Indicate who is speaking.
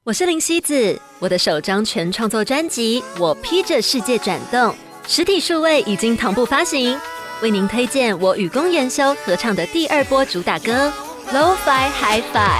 Speaker 1: 我是林希子，我的首张全创作专辑《我披着世界转动》实体数位已经同步发行，为您推荐我与公元修合唱的第二波主打歌《Lo-Fi Hi-Fi》。